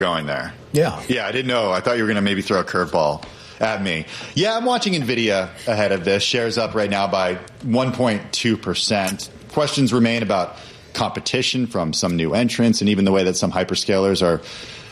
going there. Yeah, I didn't know. I thought you were going to maybe throw a curveball at me. Yeah, I'm watching NVIDIA ahead of this. Shares up right now by 1.2%. Questions remain about competition from some new entrants and even the way that some hyperscalers are,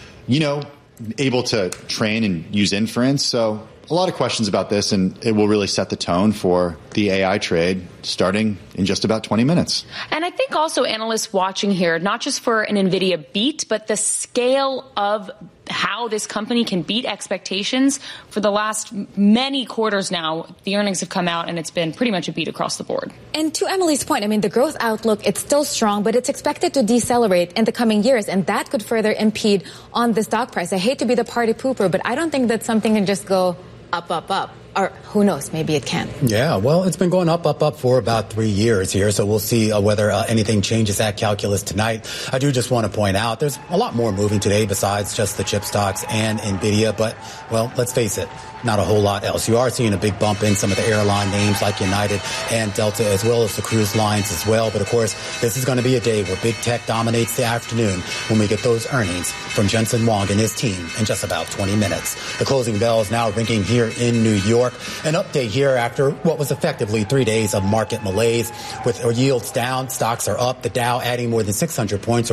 able to train and use inference. So a lot of questions about this, and it will really set the tone for the AI trade starting in just about 20 minutes. And I think also analysts watching here, not just for an NVIDIA beat, but the scale of how this company can beat expectations. For the last many quarters now, the earnings have come out and it's been pretty much a beat across the board. And to Emily's point, the growth outlook, it's still strong, but it's expected to decelerate in the coming years, and that could further impede on the stock price. I hate to be the party pooper, but I don't think that something can just go up, up, up. Or who knows, maybe it can. Yeah, well, it's been going up, up, up for about 3 years here, so we'll see whether anything changes that calculus tonight. I do just want to point out there's a lot more moving today besides just the chip stocks and NVIDIA, but, well, let's face it, not a whole lot else. You are seeing a big bump in some of the airline names like United and Delta, as well as the cruise lines as well. But, of course, this is going to be a day where big tech dominates the afternoon when we get those earnings from Jensen Huang and his team in just about 20 minutes. The closing bell is now ringing here in New York. An update here after what was effectively 3 days of market malaise. With yields down, stocks are up. The Dow adding more than 600 points or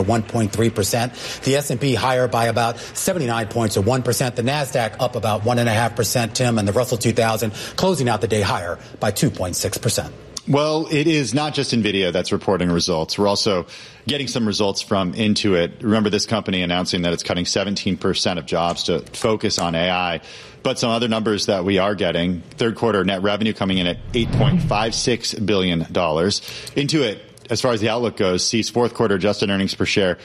1.3%. The S&P higher by about 79 points or 1%. The NASDAQ up about 1.5%, Tim, and the Russell 2000 closing out the day higher by 2.6%. Well, it is not just NVIDIA that's reporting results. We're also getting some results from Intuit. Remember this company announcing that it's cutting 17% of jobs to focus on AI. But some other numbers that we are getting, third quarter net revenue coming in at $8.56 billion. Intuit, as far as the outlook goes, sees fourth quarter adjusted earnings per share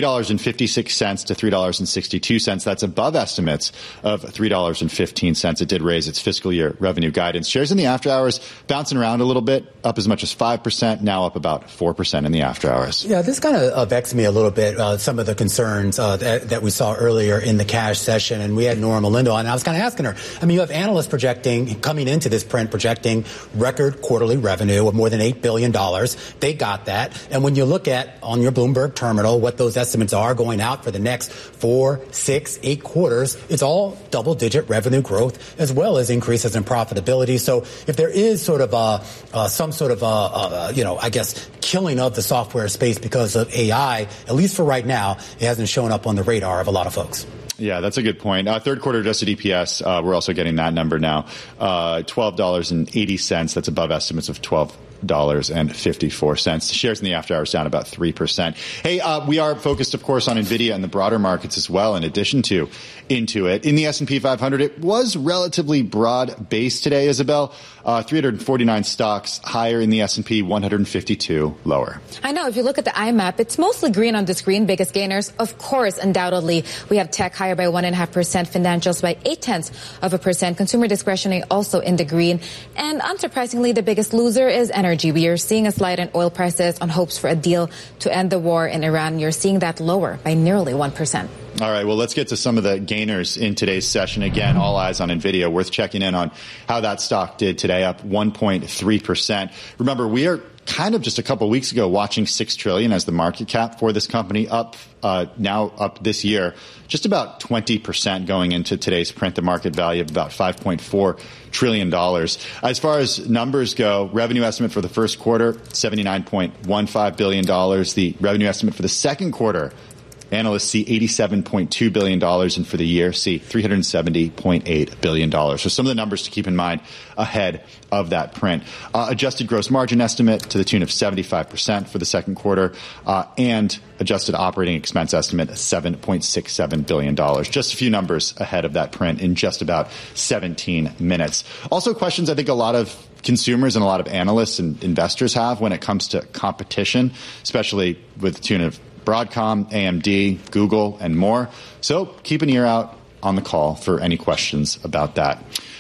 $3.56 to $3.62. That's above estimates of $3.15. It did raise its fiscal year revenue guidance. Shares in the after hours bouncing around a little bit, up as much as 5%, now up about 4% in the after hours. Yeah, this kind of vexed me a little bit, some of the concerns that we saw earlier in the cash session. And we had Nora Malindo on, and I was kind of asking her, you have analysts coming into this print projecting record quarterly revenue of more than $8 billion. They got that. And when you look at on your Bloomberg terminal what those estimates are going out for the next 4, 6, 8 quarters, it's all double-digit revenue growth as well as increases in profitability. So if there is sort of some sort of I guess killing of the software space because of AI, at least for right now, it hasn't shown up on the radar of a lot of folks. Yeah, that's a good point. Third quarter adjusted EPS, we're also getting that number now, $12.80. That's above estimates of $12.54. Shares in the after hours down about 3%. Hey, we are focused, of course, on NVIDIA and the broader markets as well, in addition to Intuit. In the S&P 500, it was relatively broad-based today, Isabel. 349 stocks higher in the S&P, 152 lower. I know. If you look at the IMAP, it's mostly green on the screen. Biggest gainers, of course, undoubtedly, we have tech higher by 1.5%, financials by 0.8%, consumer discretionary also in the green. And unsurprisingly, the biggest loser is energy. We are seeing a slide in oil prices on hopes for a deal to end the war in Iran. You're seeing that lower by nearly 1%. All right, well, let's get to some of the gainers in today's session. Again, all eyes on NVIDIA. Worth checking in on how that stock did today, up 1.3%. Remember, we are kind of just a couple of weeks ago watching $6 trillion as the market cap for this company, now up this year, just about 20% going into today's print, the market value of about $5.4 trillion. As far as numbers go, revenue estimate for the first quarter, $79.15 billion. The revenue estimate for the second quarter, analysts see $87.2 billion, and for the year see $370.8 billion. So some of the numbers to keep in mind ahead of that print. Adjusted gross margin estimate to the tune of 75% for the second quarter, and adjusted operating expense estimate $7.67 billion. Just a few numbers ahead of that print in just about 17 minutes. Also questions I think a lot of consumers and a lot of analysts and investors have when it comes to competition, especially with the tune of Broadcom, AMD, Google, and more. So keep an ear out on the call for any questions about that.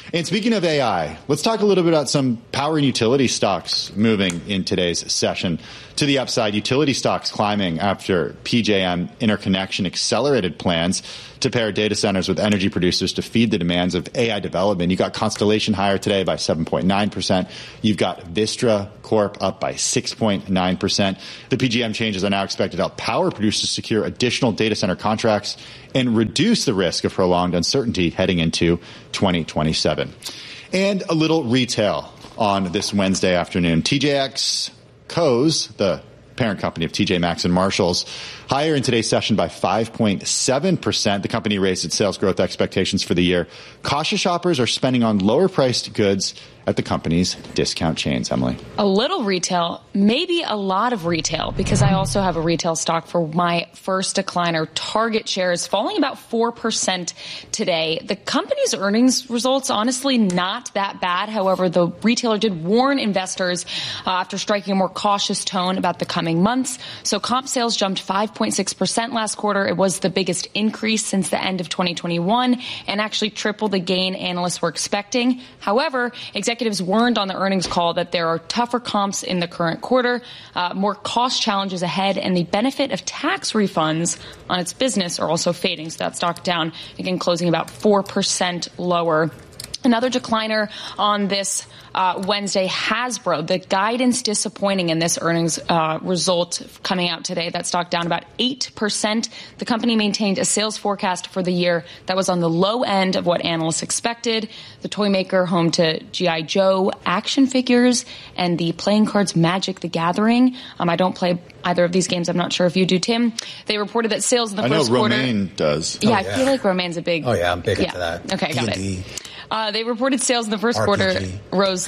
And speaking of AI, let's talk a little bit about some power and utility stocks moving in today's session. To the upside, utility stocks climbing after PJM Interconnection accelerated plans to pair data centers with energy producers to feed the demands of AI development. You got Constellation higher today by 7.9%. You've got Vistra Corp up by 6.9%. The PJM changes are now expected to help power producers secure additional data center contracts and reduce the risk of prolonged uncertainty heading into 2027. And a little retail on this Wednesday afternoon. TJX Co's, the parent company of TJ Maxx and Marshalls, higher in today's session by 5.7%. The company raised its sales growth expectations for the year. Cautious shoppers are spending on lower-priced goods at the company's discount chains. Emily? A little retail, maybe a lot of retail, because I also have a retail stock for my first decliner. Target shares falling about 4% today. The company's earnings results, honestly, not that bad. However, the retailer did warn investors after striking a more cautious tone about the coming months. So comp sales jumped 5.6% last quarter. It was the biggest increase since the end of 2021 and actually triple the gain analysts were expecting. However, executives warned on the earnings call that there are tougher comps in the current quarter, more cost challenges ahead, and the benefit of tax refunds on its business are also fading. So that stock down, again, closing about 4% lower. Another decliner on this Wednesday, Hasbro. The guidance disappointing in this earnings result coming out today. That stock down about 8%. The company maintained a sales forecast for the year that was on the low end of what analysts expected. The toy maker, home to G.I. Joe action figures and the playing cards Magic the Gathering. I don't play either of these games. I'm not sure if you do, Tim. They reported that sales in the first quarter. I know Romaine does. Yeah, I feel like Romaine's a big... Oh, yeah, I'm big into that. Okay, got D&D. it. They reported sales in the first quarter rose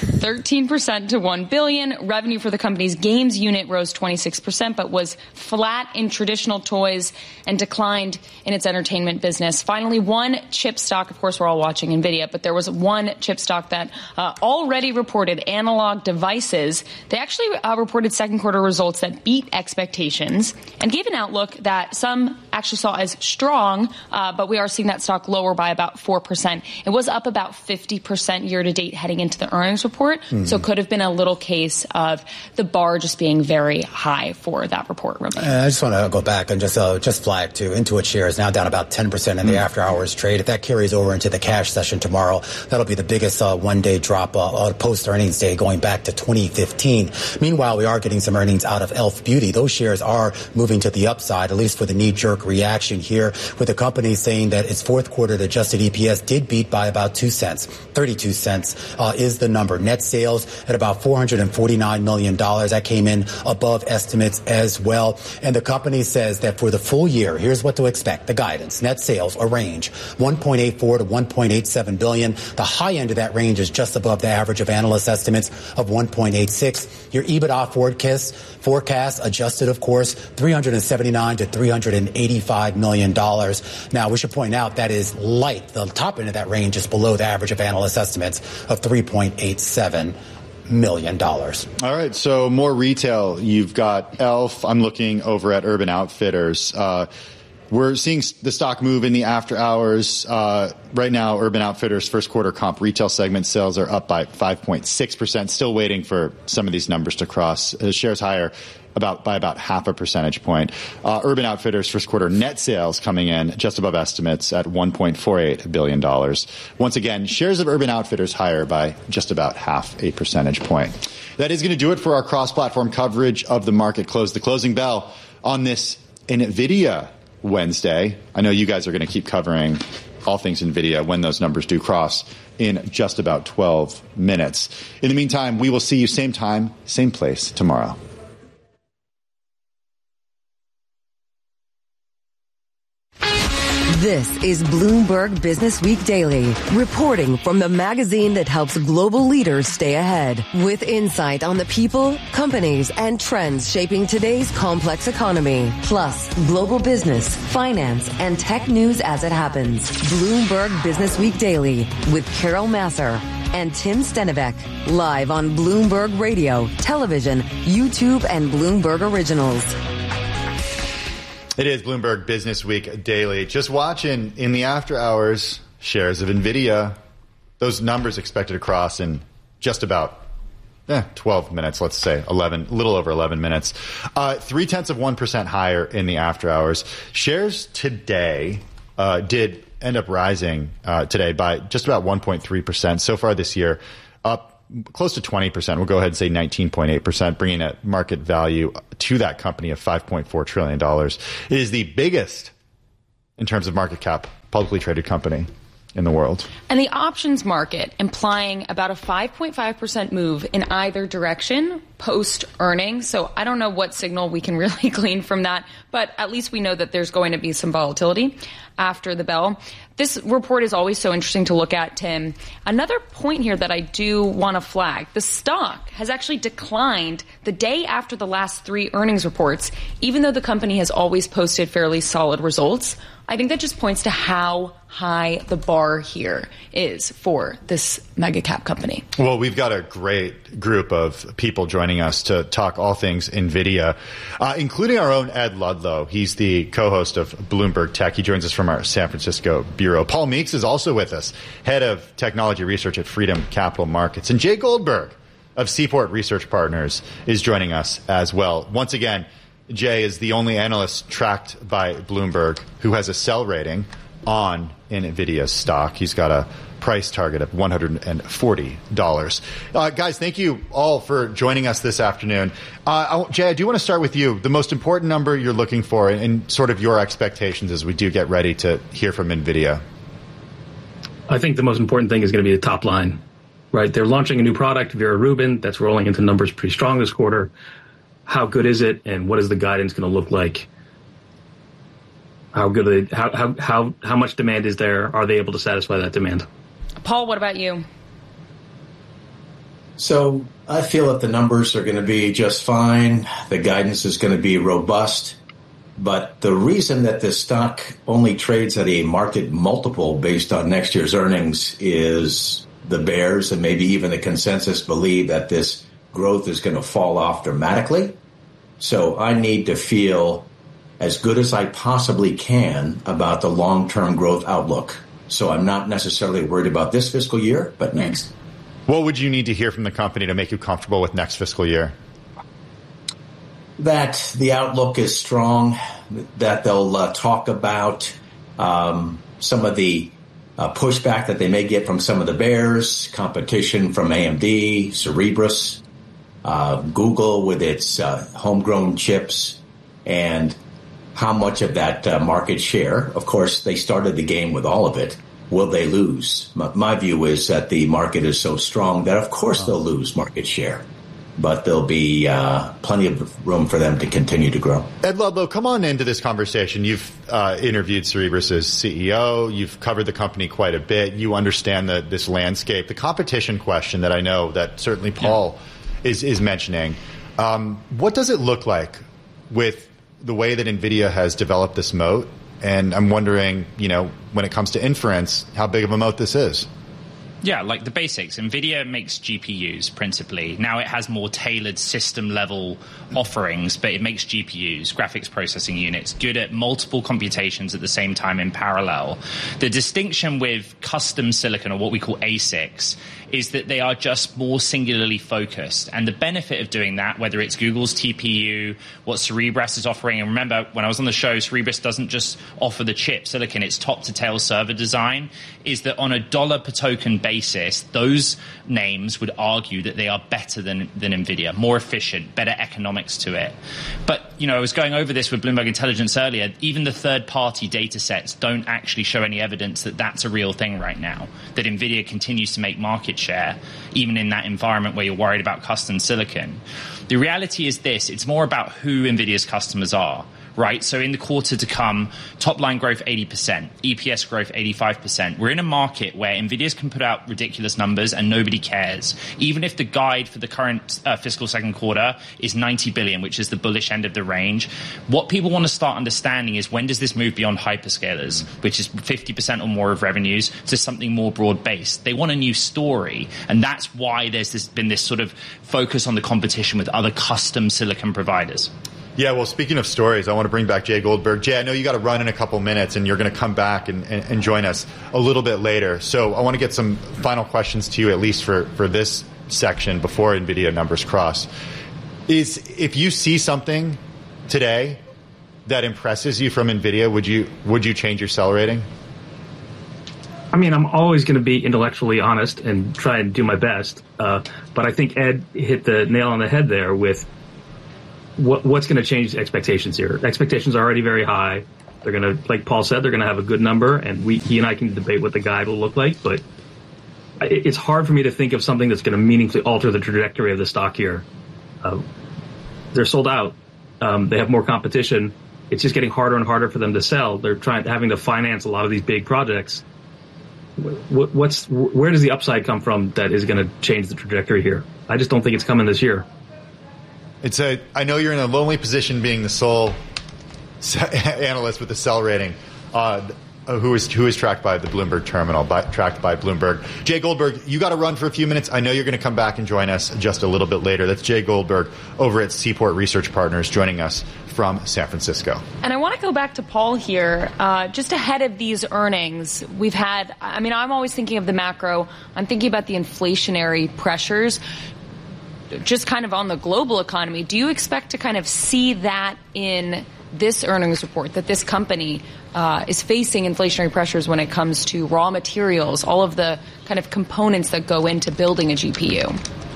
13% to $1 billion. Revenue for the company's games unit rose 26%, but was flat in traditional toys and declined in its entertainment business. Finally, one chip stock, of course, we're all watching NVIDIA, but there was one chip stock that already reported, Analog Devices. They actually reported second quarter results that beat expectations and gave an outlook that some actually saw as strong, but we are seeing that stock lower by about 4%. It was up about 50% year to date heading into the earnings report. So it could have been a little case of the bar just being very high for that report. I just want to go back and just flag too. Intuit shares now down about 10% in the after hours trade. If that carries over into the cash session tomorrow, that'll be the biggest one day drop post earnings day going back to 2015. Meanwhile, we are getting some earnings out of Elf Beauty. Those shares are moving to the upside, at least for the knee jerk reaction here, with the company saying that its fourth quarter adjusted EPS did beat by about 2 cents. 32 cents is the number. Net sales at about $449 million. That came in above estimates as well. And the company says that for the full year, here's what to expect. The guidance, net sales, a range, $1.84 to $1.87 billion. The high end of that range is just above the average of analyst estimates of $1.86. Your EBITDA forecast adjusted, of course, $379 to $385 million. Now, we should point out that is light. The top end of that range is below the average of analyst estimates of $3.87 million. All right, so more retail. You've got Elf. I'm looking over at Urban Outfitters. We're seeing the stock move in the after hours. Right now, Urban Outfitters' first quarter comp retail segment sales are up by 5.6%. Still waiting for some of these numbers to cross. Shares higher by about half a percentage point. Urban Outfitters' first quarter net sales coming in just above estimates at $1.48 billion. Once again, shares of Urban Outfitters higher by just about half a percentage point. That is going to do it for our cross-platform coverage of the market close. The closing bell on this NVIDIA Wednesday. I know you guys are going to keep covering all things NVIDIA when those numbers do cross in just about 12 minutes. In the meantime, we will see you same time, same place tomorrow. This is Bloomberg Business Week Daily, reporting from the magazine that helps global leaders stay ahead, with insight on the people, companies, and trends shaping today's complex economy, plus global business, finance, and tech news as it happens. Bloomberg Business Week Daily with Carol Massar and Tim Stenivek, live on Bloomberg Radio, television, YouTube, and Bloomberg Originals. It is Bloomberg Business Week Daily. Just watching in the after hours, shares of NVIDIA Those numbers expected to cross in just about 12 minutes, let's say 11, a little over 11 minutes. 0.3% higher in the after hours. Shares today did end up rising today by just about 1.3%. So far this year, up close to 20%. We'll go ahead and say 19.8%, bringing a market value to that company of $5.4 trillion. It is the biggest in terms of market cap publicly traded company in the world. And the options market implying about a 5.5% move in either direction post earnings. So I don't know what signal we can really glean from that, but at least we know that there's going to be some volatility after the bell. This report is always so interesting to look at, Tim. Another point here that I do want to flag, the stock has actually declined the day after the last 3 earnings reports, even though the company has always posted fairly solid results. I think that just points to how high the bar here is for this mega cap company. Well, we've got a great group of people joining us to talk all things NVIDIA, including our own Ed Ludlow. He's the co-host of Bloomberg Tech. He joins us from our San Francisco bureau. Paul Meeks is also with us, head of technology research at Freedom Capital Markets. And Jay Goldberg of Seaport Research Partners is joining us as well. Once again, Jay is the only analyst tracked by Bloomberg who has a sell rating on NVIDIA stock. He's got a price target of $140. Guys, thank you all for joining us this afternoon. Jay, I do want to start with you. The most important number you're looking for and sort of your expectations as we do get ready to hear from NVIDIA. I think the most important thing is going to be the top line, right? They're launching a new product, Vera Rubin, that's rolling into numbers pretty strong this quarter. How good is it, and what is the guidance going to look like? How good are they, how much demand is there? Are they able to satisfy that demand? Paul, what about you? So I feel that the numbers are going to be just fine. The guidance is going to be robust. But the reason that this stock only trades at a market multiple based on next year's earnings is the bears and maybe even the consensus believe that this growth is going to fall off dramatically. So I need to feel as good as I possibly can about the long-term growth outlook. So I'm not necessarily worried about this fiscal year, but next. What would you need to hear from the company to make you comfortable with next fiscal year? That the outlook is strong, that they'll talk about some of the pushback that they may get from some of the bears, competition from AMD, Cerebras, Google with its homegrown chips, and how much of that market share. Of course, they started the game with all of it. Will they lose? My view is that the market is so strong that, of course, they'll lose market share. But there'll be plenty of room for them to continue to grow. Ed Ludlow, come on into this conversation. You've interviewed Cerebras' CEO. You've covered the company quite a bit. You understand this landscape. The competition question that I know that certainly Paul is mentioning. What does it look like with the way that NVIDIA has developed this moat? And I'm wondering, when it comes to inference, how big of a moat this is. Yeah, like the basics. NVIDIA makes GPUs principally. Now it has more tailored system-level offerings, but it makes GPUs, graphics processing units, good at multiple computations at the same time in parallel. The distinction with custom silicon, or what we call ASICs, is that they are just more singularly focused. And the benefit of doing that, whether it's Google's TPU, what Cerebras is offering, and remember, when I was on the show, Cerebras doesn't just offer the chip silicon, it's top-to-tail server design, is that on a dollar per token basis, those names would argue that they are better than NVIDIA, more efficient, better economics to it. But, I was going over this with Bloomberg Intelligence earlier. Even the third-party data sets don't actually show any evidence that that's a real thing right now, that NVIDIA continues to make market share, even in that environment where you're worried about custom silicon. The reality is this, it's more about who NVIDIA's customers are. Right? So in the quarter to come, top line growth 80%, EPS growth 85%. We're in a market where NVIDIA can put out ridiculous numbers and nobody cares. Even if the guide for the current fiscal second quarter is $90 billion, which is the bullish end of the range, what people want to start understanding is when does this move beyond hyperscalers, which is 50% or more of revenues, to something more broad-based. They want a new story, and that's why there's been this sort of focus on the competition with other custom silicon providers. Yeah, well, speaking of stories, I want to bring back Jay Goldberg. Jay, I know you got to run in a couple minutes, and you're going to come back and join us a little bit later. So I want to get some final questions to you, at least for this section before NVIDIA numbers cross. Is if you see something today that impresses you from NVIDIA, would you change your sell rating? I mean, I'm always going to be intellectually honest and try and do my best. But I think Ed hit the nail on the head there with what's going to change expectations here. Expectations are already very high. They're going to, like Paul said, they're going to have a good number, and he and I can debate what the guide will look like. But it's hard for me to think of something that's going to meaningfully alter the trajectory of the stock here. They're sold out. They have more competition. It's just getting harder and harder for them to sell. They're having to finance a lot of these big projects. Where does the upside come from that is going to change the trajectory here? I just don't think it's coming this year. I know you're in a lonely position being the sole analyst with the sell rating, who is tracked by the Bloomberg terminal, tracked by Bloomberg. Jay Goldberg, you got to run for a few minutes. I know you're going to come back and join us just a little bit later. That's Jay Goldberg over at Seaport Research Partners joining us from San Francisco. And I want to go back to Paul here. Just ahead of these earnings, we've had, I'm always thinking of the macro. I'm thinking about the inflationary pressures just kind of on the global economy. Do you expect to kind of see that in this earnings report, that this company is facing inflationary pressures when it comes to raw materials, all of the kind of components that go into building a GPU?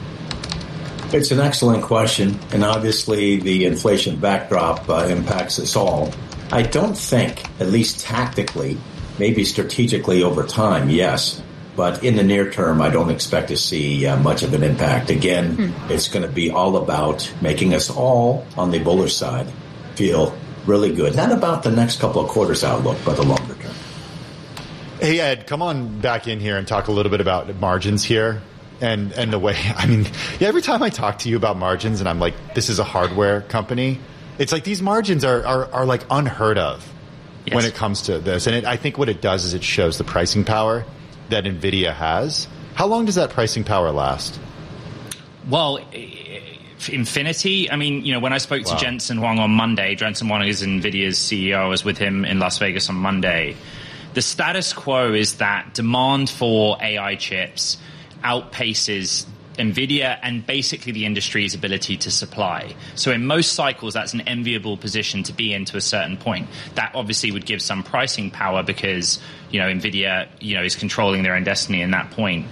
It's an excellent question, and obviously the inflation backdrop impacts us all. I don't think, at least tactically, maybe strategically over time, yes, but in the near term, I don't expect to see much of an impact. Again, it's going to be all about making us all on the bullish side feel really good. Not about the next couple of quarters outlook, but the longer term. Hey, Ed, come on back in here and talk a little bit about margins here. And the way, every time I talk to you about margins and I'm like, this is a hardware company, it's like these margins are like unheard of when it comes to this. And I think what it does is it shows the pricing power that NVIDIA has. How long does that pricing power last? Well, infinity. When I spoke to Jensen Huang on Monday, Jensen Huang is NVIDIA's CEO. I was with him in Las Vegas on Monday. The status quo is that demand for AI chips outpaces NVIDIA and basically the industry's ability to supply. So in most cycles, that's an enviable position to be in to a certain point. That obviously would give some pricing power because, NVIDIA, is controlling their own destiny in that point.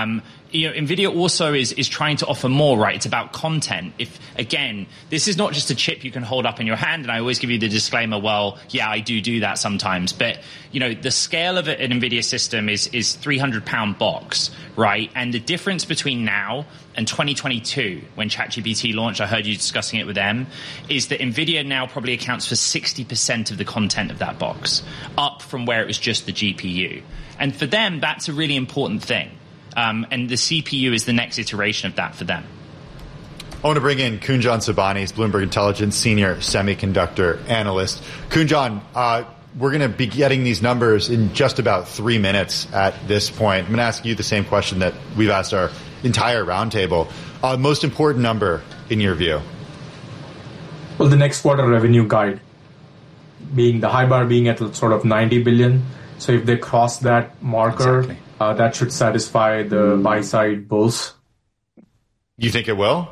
NVIDIA also is trying to offer more, right? It's about content. This is not just a chip you can hold up in your hand, and I always give you the disclaimer, well, yeah, I do that sometimes. But, the scale of an NVIDIA system is 300-pound box, right? And the difference between now and 2022, when ChatGPT launched, I heard you discussing it with them, is that NVIDIA now probably accounts for 60% of the content of that box, up from where it was just the GPU. And for them, that's a really important thing. And the CPU is the next iteration of that for them. I want to bring in Kunjan Sobhani, Bloomberg Intelligence Senior Semiconductor Analyst. Kunjan, we're going to be getting these numbers in just about 3 minutes at this point. I'm going to ask you the same question that we've asked our entire roundtable. Most important number in your view? Well, the next quarter revenue guide, being the high bar being at sort of 90 billion. So if they cross that marker, exactly. That should satisfy the buy-side bulls. You think it will?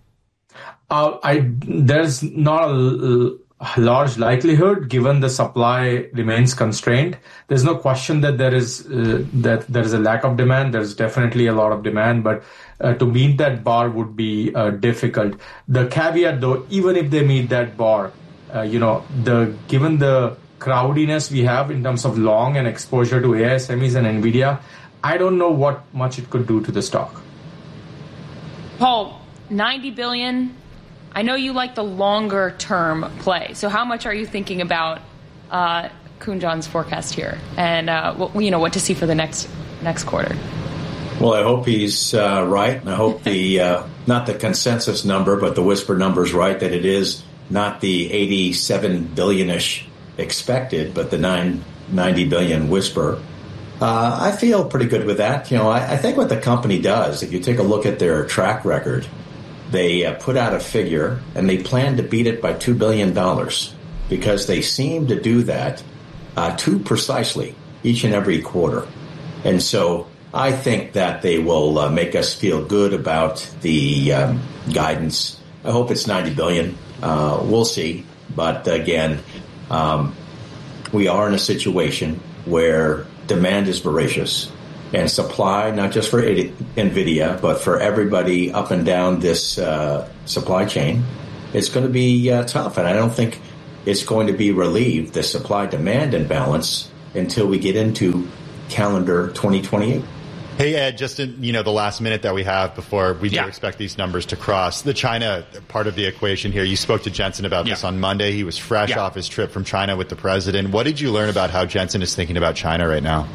There's not a large likelihood, given the supply remains constrained. There's no question that there is a lack of demand. There's definitely a lot of demand, but to meet that bar would be difficult. The caveat, though, even if they meet that bar, given the crowdiness we have in terms of long and exposure to AI semis and NVIDIA, I don't know what much it could do to the stock. Paul, 90 billion. I know you like the longer term play. So how much are you thinking about Kunjan's forecast here and what to see for the next quarter? Well, I hope he's right. And I hope not the consensus number, but the whisper number is right, that it is not the 87 billion-ish expected, but the 90 billion whisper. I feel pretty good with that. I think what the company does, if you take a look at their track record, they put out a figure and they plan to beat it by $2 billion because they seem to do that too precisely each and every quarter. And so I think that they will make us feel good about the guidance. I hope it's $90 billion. We'll see. But again, we are in a situation where demand is voracious and supply, not just for NVIDIA, but for everybody up and down this supply chain, it's going to be tough. And I don't think it's going to be relieved, the supply-demand imbalance, until we get into calendar 2028. Hey, Ed, just in the last minute that we have before we do expect these numbers to cross, the China part of the equation here, you spoke to Jensen about this on Monday. He was fresh off his trip from China with the president. What did you learn about how Jensen is thinking about China right now?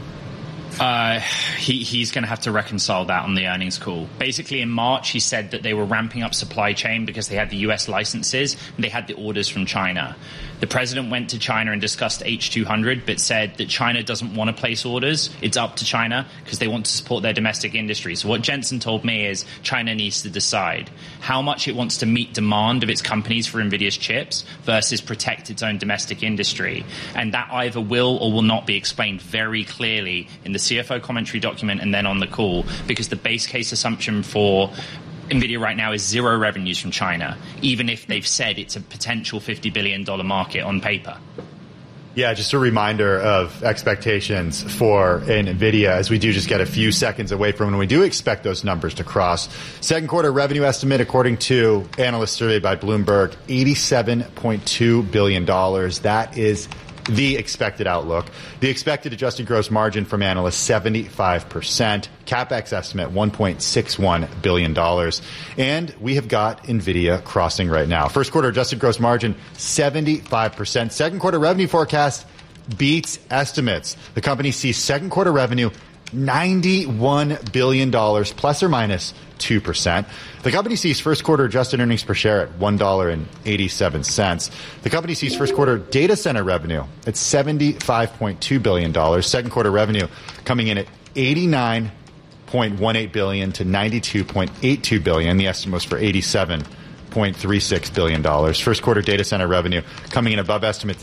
He's going to have to reconcile that on the earnings call. Basically, in March, he said that they were ramping up supply chain because they had the U.S. licenses and they had the orders from China. The president went to China and discussed H200, but said that China doesn't want to place orders. It's up to China because they want to support their domestic industry. So what Jensen told me is China needs to decide how much it wants to meet demand of its companies for NVIDIA's chips versus protect its own domestic industry. And that either will or will not be explained very clearly in the CFO commentary document and then on the call, because the base case assumption for NVIDIA right now is zero revenues from China, even if they've said it's a potential $50 billion market on paper. Yeah, just a reminder of expectations for NVIDIA as we do just get a few seconds away from when we do expect those numbers to cross. Second quarter revenue estimate, according to analyst survey by Bloomberg, $87.2 billion. That is the expected outlook. The expected adjusted gross margin from analysts, 75%. CapEx estimate, $1.61 billion. And we have got NVIDIA crossing right now. First quarter adjusted gross margin, 75%. Second quarter revenue forecast beats estimates. The company sees second quarter revenue, $91 billion, plus or minus 2%. The company sees first quarter adjusted earnings per share at $1.87. The company sees first quarter data center revenue at $75.2 billion. Second quarter revenue coming in at $89.18 billion to $92.82 billion. The estimate was for $87.36 billion. First quarter data center revenue coming in above estimates at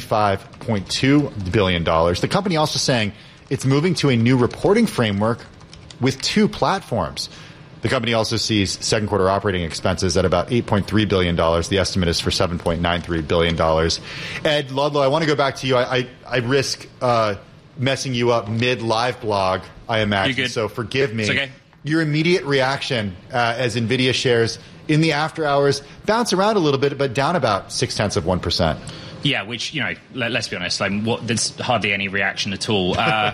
$75.2 billion. The company also saying it's moving to a new reporting framework with two platforms. The company also sees second quarter operating expenses at about $8.3 billion. The estimate is for $7.93 billion. Ed Ludlow, I want to go back to you. I risk messing you up mid-live blog, I imagine. You're good. So forgive me. It's okay. Your immediate reaction as NVIDIA shares in the after hours bounce around a little bit, but down about 0.6%. Yeah, which, let's be honest, there's hardly any reaction at all.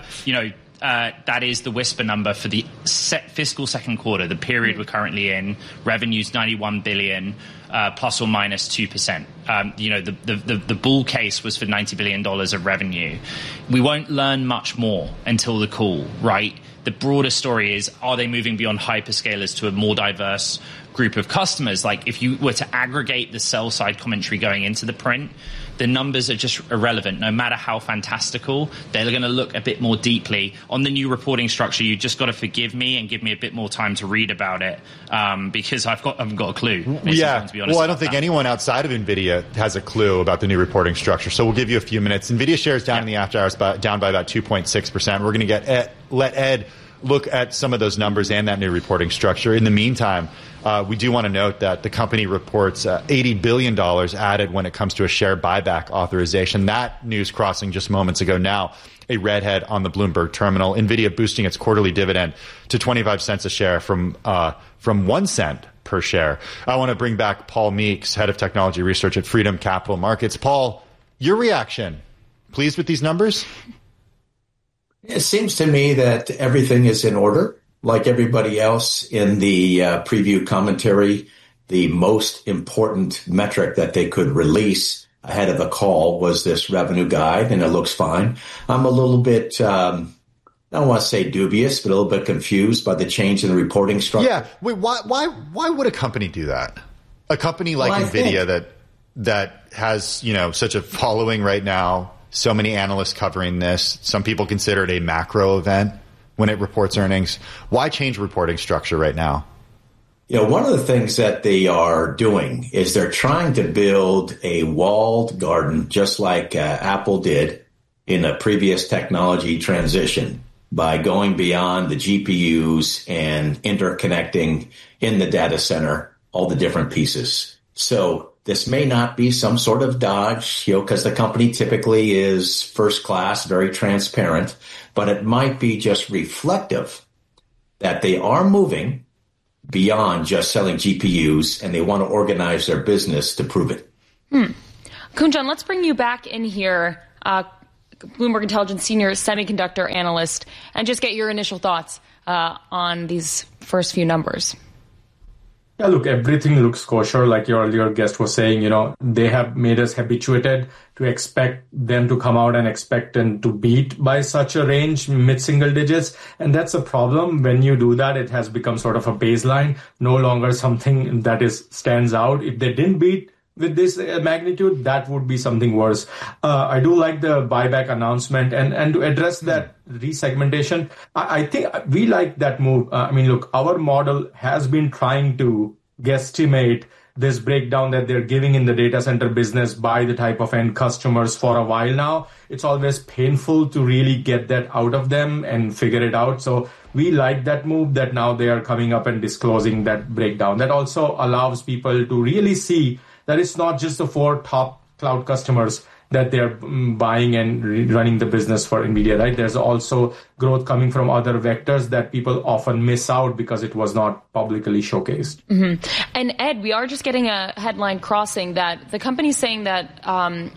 That is the whisper number for the fiscal second quarter, the period we're currently in. Revenues $91 billion, plus or minus 2%. The bull case was for $90 billion of revenue. We won't learn much more until the call, right? The broader story is, are they moving beyond hyperscalers to a more diverse group of customers? Like, if you were to aggregate the sell side commentary going into the print, the numbers are just irrelevant. No matter how fantastical, they're going to look a bit more deeply on the new reporting structure. You just got to forgive me and give me a bit more time to read about it, because I haven't got a clue. Yeah. Well, I don't think anyone outside of NVIDIA has a clue about the new reporting structure. So we'll give you a few minutes. NVIDIA shares down in the after hours, down by about 2.6%. We're going to let Ed look at some of those numbers and that new reporting structure. In the meantime, we do want to note that the company reports $80 billion added when it comes to a share buyback authorization. That news crossing just moments ago now, a redhead on the Bloomberg terminal. NVIDIA boosting its quarterly dividend to 25 cents a share from 1 cent per share. I want to bring back Paul Meeks, head of technology research at Freedom Capital Markets. Paul, your reaction? Pleased with these numbers? It seems to me that everything is in order. Like everybody else in the preview commentary, the most important metric that they could release ahead of the call was this revenue guide, and it looks fine. I'm a little bit, I don't want to say dubious, but a little bit confused by the change in the reporting structure. Yeah. Wait, why would a company do that? A company like NVIDIA that has, such a following right now, so many analysts covering this. Some people consider it a macro event when it reports earnings. Why change reporting structure right now? One of the things that they are doing is they're trying to build a walled garden, just like Apple did in a previous technology transition, by going beyond the GPUs and interconnecting in the data center all the different pieces. So this may not be some sort of dodge, because the company typically is first class, very transparent, but it might be just reflective that they are moving beyond just selling GPUs, and they want to organize their business to prove it. Kunjan, let's bring you back in here, Bloomberg Intelligence senior semiconductor analyst, and just get your initial thoughts on these first few numbers. Yeah, look, everything looks kosher. Like your earlier guest was saying, they have made us habituated to expect them to come out and expect them to beat by such a range, mid-single digits. And that's a problem. When you do that, it has become sort of a baseline, no longer something that stands out. If they didn't beat with this magnitude, that would be something worse. I do like the buyback announcement, and to address that resegmentation, I think we like that move. Look, our model has been trying to guesstimate this breakdown that they're giving in the data center business by the type of end customers for a while now. It's always painful to really get that out of them and figure it out. So we like that move, that now they are coming up and disclosing that breakdown. That also allows people to really see that it's not just the 4 top cloud customers that they're buying and running the business for NVIDIA, right? There's also growth coming from other vectors that people often miss out because it was not publicly showcased. Mm-hmm. And Ed, we are just getting a headline crossing that the company's saying that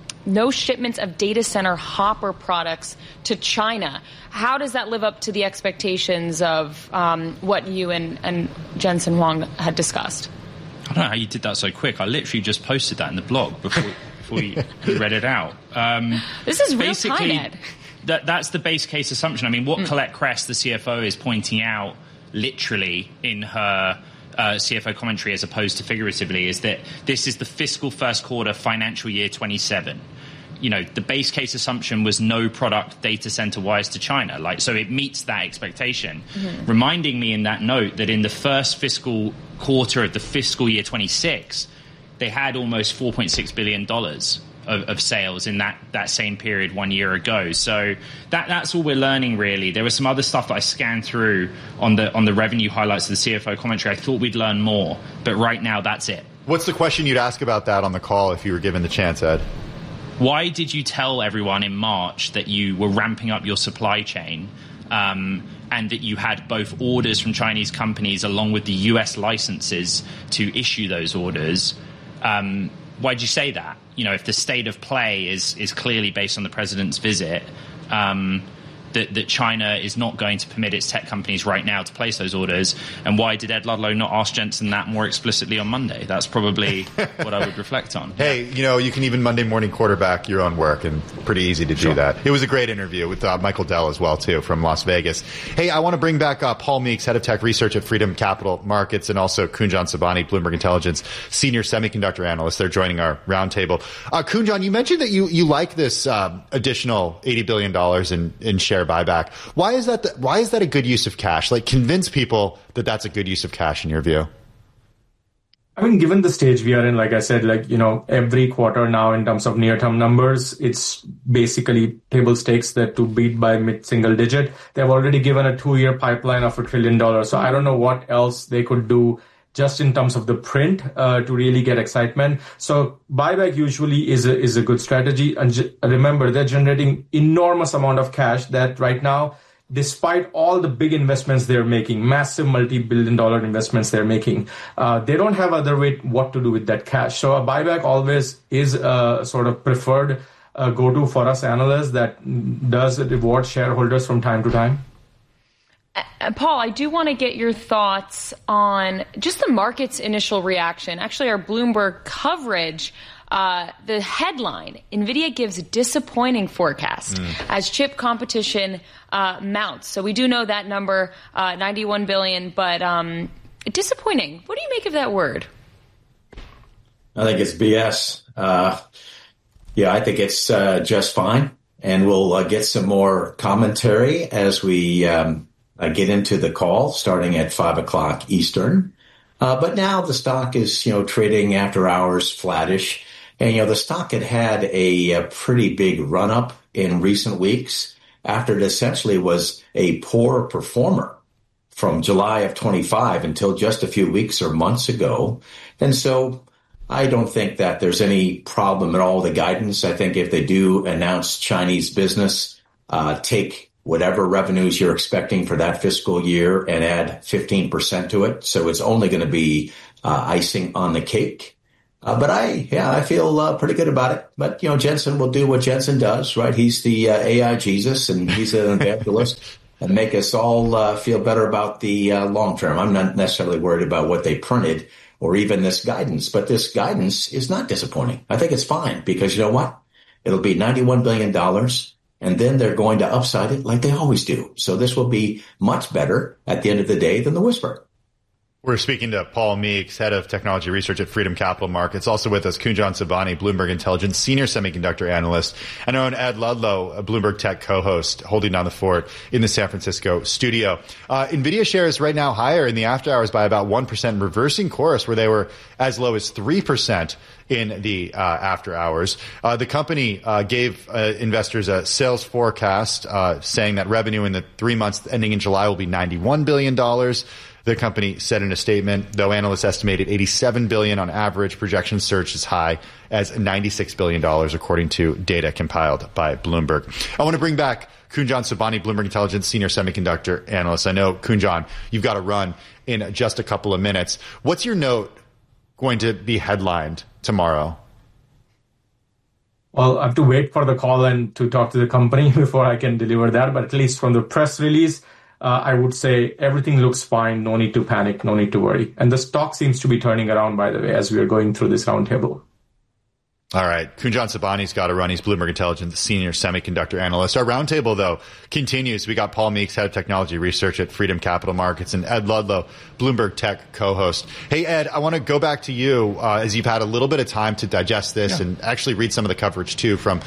no shipments of data center Hopper products to China. How does that live up to the expectations of what you and Jensen Huang had discussed? I don't know how you did that so quick. I literally just posted that in the blog before you read it out. This is real time, Ed. That's the base case assumption. What Colette Kress, the CFO, is pointing out literally in her CFO commentary as opposed to figuratively is that this is the fiscal first quarter financial year 27. The base case assumption was no product data center wise to China. So it meets that expectation. Mm-hmm. Reminding me in that note that in the first fiscal quarter of the fiscal year 26, they had almost $4.6 billion of sales in that same period 1 year ago. So that's all we're learning, really. There was some other stuff that I scanned through on the revenue highlights of the CFO commentary. I thought we'd learn more, but right now that's it. What's the question you'd ask about that on the call if you were given the chance, Ed? Why did you tell everyone in March that you were ramping up your supply chain and that you had both orders from Chinese companies along with the US licenses to issue those orders? Why did you say that? If the state of play is clearly based on the president's visit, that China is not going to permit its tech companies right now to place those orders. And why did Ed Ludlow not ask Jensen that more explicitly on Monday? That's probably what I would reflect on. Hey, you can even Monday morning quarterback your own work, and pretty easy to do that. It was a great interview with Michael Dell as well, too, from Las Vegas. Hey, I want to bring back Paul Meeks, head of tech research at Freedom Capital Markets, and also Kunjan Sobhani, Bloomberg Intelligence senior semiconductor analyst. They're joining our roundtable. Kunjan, you mentioned that you like this additional $80 billion in share buyback. Why is that a good use of cash? Convince people that that's a good use of cash in your view. Given the stage we are in, like I said, every quarter now in terms of near-term numbers, it's basically table stakes that to beat by mid-single digit. They've already given a 2-year pipeline of $1 trillion. So I don't know what else they could do just in terms of the print to really get excitement. So buyback usually is a good strategy. And remember, they're generating enormous amount of cash that right now, despite all the big investments they're making, massive multi-billion-dollar investments they're making, they don't have other way what to do with that cash. So a buyback always is a sort of preferred go-to for us analysts that does reward shareholders from time to time. Paul, I do want to get your thoughts on just the market's initial reaction. Actually, our Bloomberg coverage, the headline, NVIDIA gives disappointing forecast as chip competition mounts. So we do know that number, 91 billion, but disappointing. What do you make of that word? I think it's BS. I think it's just fine. And we'll get some more commentary as we get into the call starting at 5 o'clock Eastern. But now the stock is, trading after hours flattish. And, the stock had a pretty big run up in recent weeks after it essentially was a poor performer from July of 25 until just a few weeks or months ago. And so I don't think that there's any problem at all with the guidance. I think if they do announce Chinese business, take whatever revenues you're expecting for that fiscal year and add 15% to it. So it's only going to be icing on the cake. But I feel pretty good about it. But, Jensen will do what Jensen does, right? He's the AI Jesus, and he's an evangelist and make us all feel better about the long term. I'm not necessarily worried about what they printed or even this guidance, but this guidance is not disappointing. I think it's fine because you know what? It'll be $91 billion, and then they're going to upside it like they always do. So this will be much better at the end of the day than the whisper. We're speaking to Paul Meeks, head of technology research at Freedom Capital Markets. Also with us, Kunjan Sobhani, Bloomberg Intelligence senior semiconductor analyst, and our own Ed Ludlow, a Bloomberg Tech co-host, holding down the fort in the San Francisco studio. NVIDIA shares right now higher in the after hours by about 1%, reversing course where they were as low as 3% in the after hours. The company gave investors a sales forecast saying that revenue in the 3 months ending in July will be $91 billion. The company said in a statement, though analysts estimated $87 billion on average, projections surged as high as $96 billion, according to data compiled by Bloomberg. I want to bring back Kunjan Sobhani, Bloomberg Intelligence senior semiconductor analyst. I know, Kunjan, you've got to run in just a couple of minutes. What's your note going to be headlined tomorrow? Well, I have to wait for the call and to talk to the company before I can deliver that. But at least from the press release, I would say everything looks fine. No need to panic. No need to worry. And the stock seems to be turning around, by the way, as we are going through this roundtable. All right. Kunjan Sobhani's got to run. He's Bloomberg Intelligence senior semiconductor analyst. Our roundtable, though, continues. We got Paul Meeks, head of technology research at Freedom Capital Markets, and Ed Ludlow, Bloomberg Tech co-host. Hey, Ed, I want to go back to you as you've had a little bit of time to digest this and actually read some of the coverage, too, from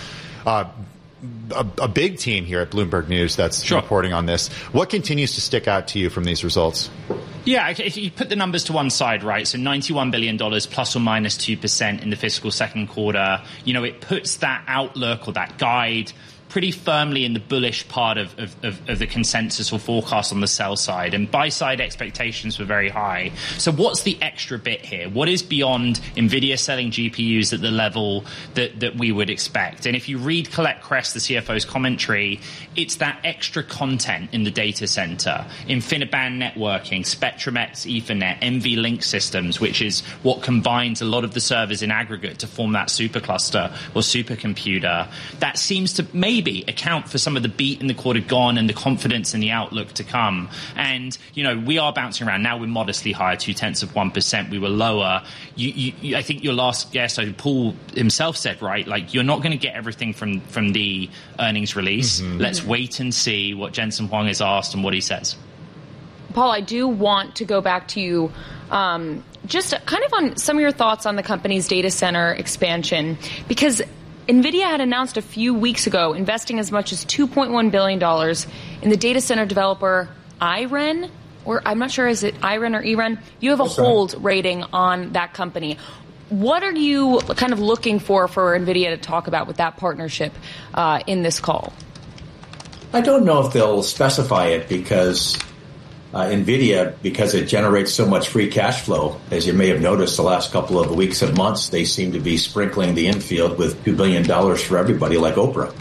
a big team here at Bloomberg News that's reporting on this. What continues to stick out to you from these results? Yeah, if you put the numbers to one side, right, so $91 billion plus or minus 2% in the fiscal second quarter, it puts that outlook or that guide pretty firmly in the bullish part of the consensus or forecast on the sell side. And buy side expectations were very high. So what's the extra bit here? What is beyond NVIDIA selling GPUs at the level that we would expect? And if you read Colette Kress, the CFO's commentary, it's that extra content in the data center, InfiniBand networking, Spectrum-X Ethernet, NVLink systems, which is what combines a lot of the servers in aggregate to form that supercluster or supercomputer. That seems to maybe account for some of the beat in the quarter gone and the confidence in the outlook to come. And, we are bouncing around. Now we're modestly higher, 0.2%. We were lower. I think your last guest, so Paul himself said, right, like you're not going to get everything from the earnings release. Mm-hmm. Let's wait and see what Jensen Huang is asked and what he says. Paul, I do want to go back to you just kind of on some of your thoughts on the company's data center expansion, because NVIDIA had announced a few weeks ago investing as much as $2.1 billion in the data center developer IREN, or I'm not sure, is it IREN or EREN? You have a hold rating on that company. What are you kind of looking for NVIDIA to talk about with that partnership in this call? I don't know if they'll specify it because NVIDIA, because it generates so much free cash flow, as you may have noticed the last couple of weeks and months, they seem to be sprinkling the infield with $2 billion for everybody like Oprah.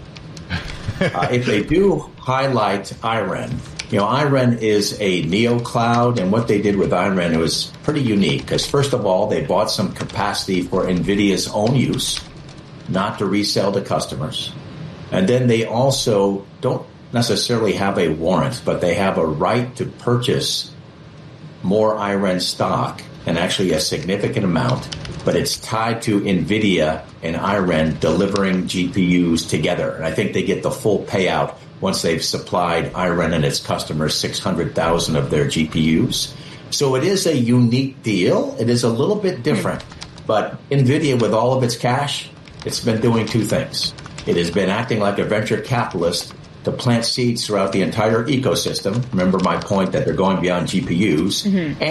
If they do highlight IREN, IREN is a neo cloud, and what they did with IREN was pretty unique because, first of all, they bought some capacity for NVIDIA's own use, not to resell to customers. And then they also don't necessarily have a warrant, but they have a right to purchase more IREN stock, and actually a significant amount, but it's tied to NVIDIA and IREN delivering GPUs together. And I think they get the full payout once they've supplied IREN and its customers 600,000 of their GPUs. So it is a unique deal. It is a little bit different, but NVIDIA, with all of its cash, it's been doing two things. It has been acting like a venture capitalist to plant seeds throughout the entire ecosystem. Remember my point that they're going beyond GPUs. Mm-hmm. And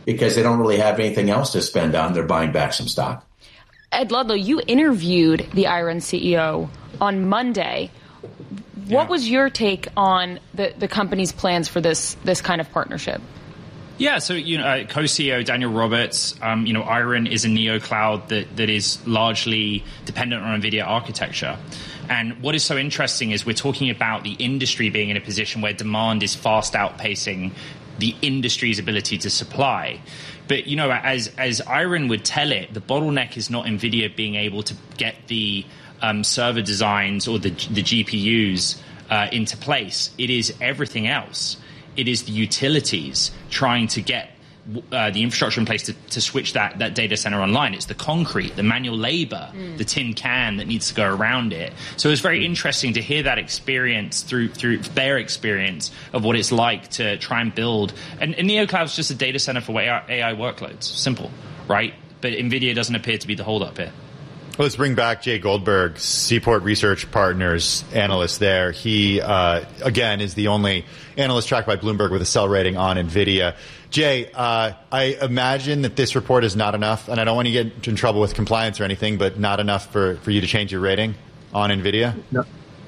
because they don't really have anything else to spend on. They're buying back some stock. Ed Ludlow, you interviewed the Iron CEO on Monday. What was your take on the company's plans for this kind of partnership? Yeah, so, co-CEO Daniel Roberts, Iron is a neocloud that is largely dependent on NVIDIA architecture. And what is so interesting is we're talking about the industry being in a position where demand is fast outpacing the industry's ability to supply. But, as Iron would tell it, the bottleneck is not NVIDIA being able to get the server designs or the GPUs into place. It is everything else. It is the utilities trying to get the infrastructure in place to switch that data center online. It's the concrete, the manual labor, the tin can that needs to go around it. So it's very interesting to hear that experience through their experience of what it's like to try and build. And NeoCloud's just a data center for AI workloads. Simple, right? But NVIDIA doesn't appear to be the holdup here. Let's bring back Jay Goldberg, Seaport Research Partners analyst there. He, again, is the only analyst tracked by Bloomberg with a sell rating on NVIDIA. Jay, I imagine that this report is not enough, and I don't want to get in trouble with compliance or anything, but not enough for you to change your rating on NVIDIA? No.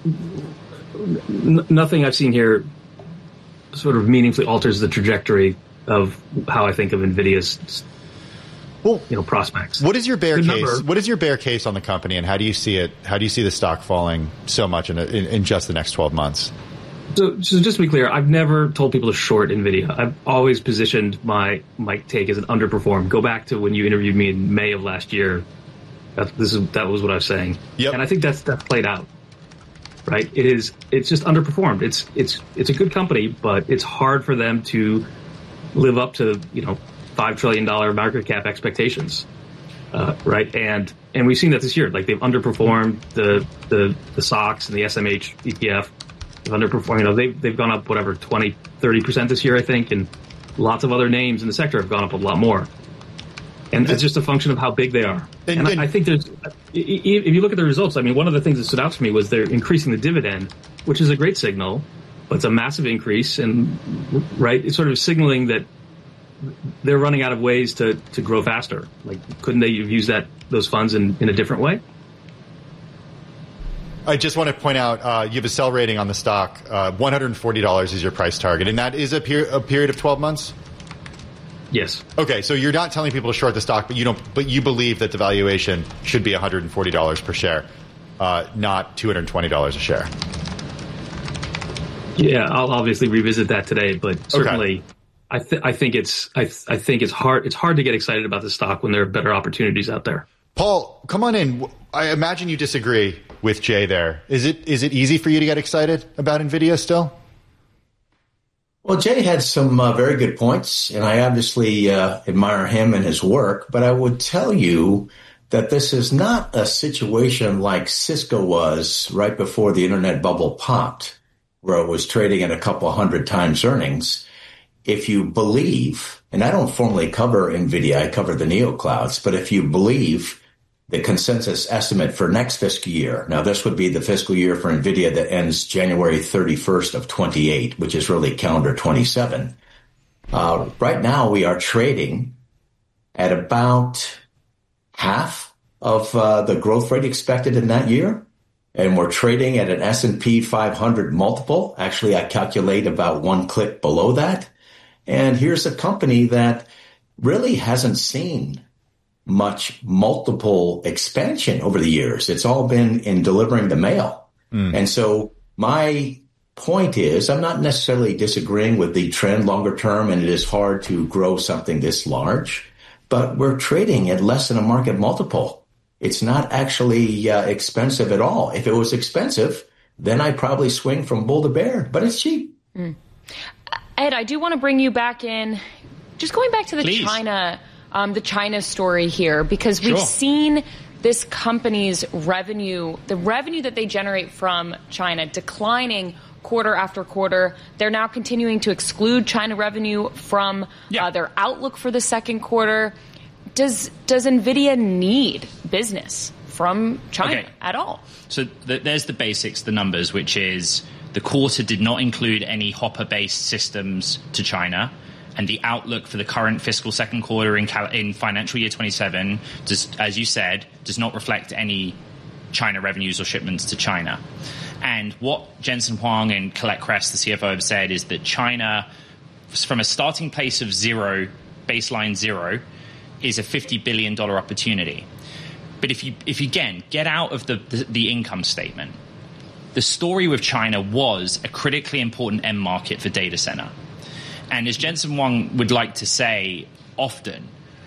Nothing I've seen here sort of meaningfully alters the trajectory of how I think of NVIDIA's prospects. What is your bear case? What is your bear case on the company, and how do you see it? How do you see the stock falling so much in just the next 12 months? So just to be clear, I've never told people to short NVIDIA. I've always positioned my take as an underperform. Go back to when you interviewed me in May of last year. That was what I was saying. Yep. And I think that's played out. Right? It's just underperformed. It's a good company, but it's hard for them to live up to $5 trillion market cap expectations, right? And we've seen that this year. Like, they've underperformed the SOX and the SMH ETF. They've underperformed. They've gone up 20, 30% this year, I think, and lots of other names in the sector have gone up a lot more. And it's just a function of how big they are. And I think if you look at the results, I mean, one of the things that stood out to me was they're increasing the dividend, which is a great signal, but it's a massive increase, and right, it's sort of signaling that they're running out of ways to grow faster. Like, couldn't they have used those funds in a different way? I just want to point out, you have a sell rating on the stock. $140 is your price target, and that is a period of 12 months? Yes. Okay, so you're not telling people to short the stock, but you believe that the valuation should be $140 per share, not $220 a share. Yeah, I'll obviously revisit that today, but certainly I think it's hard to get excited about the stock when there are better opportunities out there. Paul, come on in. I imagine you disagree with Jay there. Is it easy for you to get excited about NVIDIA still? Well, Jay had some very good points, and I obviously admire him and his work, but I would tell you that this is not a situation like Cisco was right before the internet bubble popped, where it was trading at a couple hundred times earnings. If you believe, and I don't formally cover NVIDIA, I cover the neoclouds, but if you believe the consensus estimate for next fiscal year. Now, this would be the fiscal year for NVIDIA that ends January 31st of 28, which is really calendar 27. Right now, we are trading at about half of the growth rate expected in that year. And we're trading at an S&P 500 multiple. Actually, I calculate about one click below that. And here's a company that really hasn't seen much multiple expansion over the years. It's all been in delivering the mail. And so my point is, I'm not necessarily disagreeing with the trend longer term, and it is hard to grow something this large, but we're trading at less than a market multiple. It's not actually expensive at all. If it was expensive, then I'd probably swing from bull to bear, but it's cheap. Ed, I do want to bring you back in. Just going back to the China story here, because we've seen this company's revenue, the revenue that they generate from China, declining quarter after quarter. They're now continuing to exclude China revenue from their outlook for the second quarter. Does NVIDIA need business from China at all? So there's the basics, the numbers, which is the quarter did not include any Hopper-based systems to China. and the outlook for the current fiscal second quarter in financial year 27, as you said, does not reflect any China revenues or shipments to China. And what Jensen Huang and Colette Kress, the CFO, have said is that China, from a starting place of zero, baseline zero, is a $50 billion opportunity. But if you again get out of the income statement, the story with China was a critically important end market for data center. And as Jensen Huang would like to say often,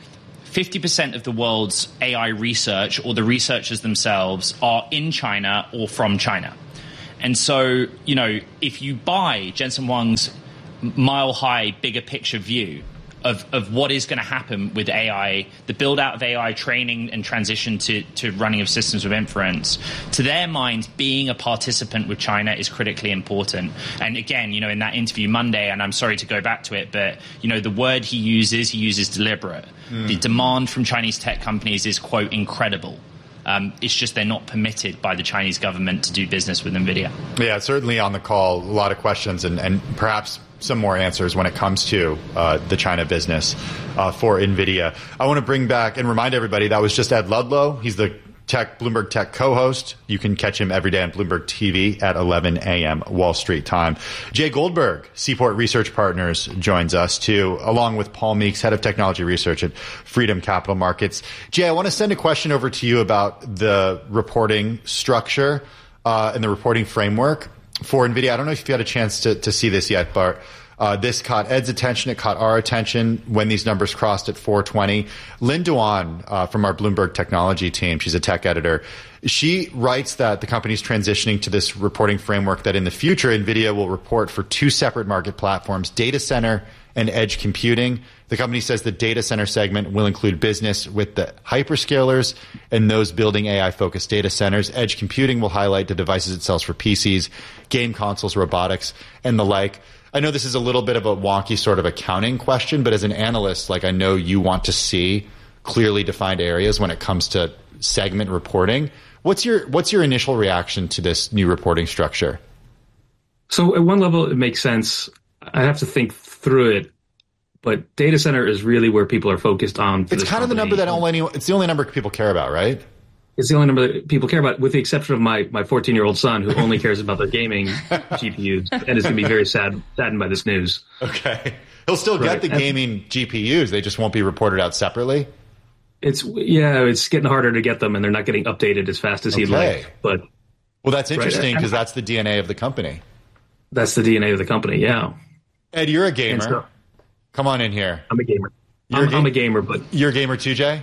50% of the world's AI research, or the researchers themselves, are in China or from China. And so, if you buy Jensen Huang's mile-high, bigger picture view of what is going to happen with AI, the build-out of AI training and transition to running of systems of inference, to their mind, being a participant with China is critically important. And again, in that interview Monday, and I'm sorry to go back to it, but, the word he uses deliberate. The demand from Chinese tech companies is, quote, incredible. It's just they're not permitted by the Chinese government to do business with NVIDIA. Yeah, certainly on the call, a lot of questions and perhaps some more answers when it comes to the China business for NVIDIA. I want to bring back and remind everybody that was just Ed Ludlow. He's the Bloomberg Tech co-host. You can catch him every day on Bloomberg TV at 11 a.m. Wall Street time. Jay Goldberg, Seaport Research Partners, joins us too, along with Paul Meeks, Head of Technology Research at Freedom Capital Markets. Jay, I want to send a question over to you about the reporting structure and the reporting framework for NVIDIA. I don't know if you've had a chance to see this yet, but this caught Ed's attention. It caught our attention when these numbers crossed at 420. Lynn Duan from our Bloomberg technology team, she's a tech editor. She writes that the company's transitioning to this reporting framework that in the future, NVIDIA will report for two separate market platforms, data center and edge computing. The company says the data center segment will include business with the hyperscalers and those building AI-focused data centers. Edge computing will highlight the devices it sells for PCs, game consoles, robotics, and the like. I know this is a little bit of a wonky sort of accounting question, but as an analyst, I know you want to see clearly defined areas when it comes to segment reporting. What's your initial reaction to this new reporting structure? So at one level, it makes sense. I have to think through it, but data center is really where people are focused on. It's kind of the number that it's the only number people care about, right? It's the only number that people care about, with the exception of my 14-year-old son, who only cares about the gaming GPUs and is going to be very saddened by this news. Okay. He'll still get the gaming GPUs. They just won't be reported out separately? It's getting harder to get them, and they're not getting updated as fast as he'd like. Well, that's interesting because that's the DNA of the company. That's the DNA of the company, yeah. Ed, you're a gamer. Come on in here. I'm a gamer. I'm a gamer, but... You're a gamer too, Jay?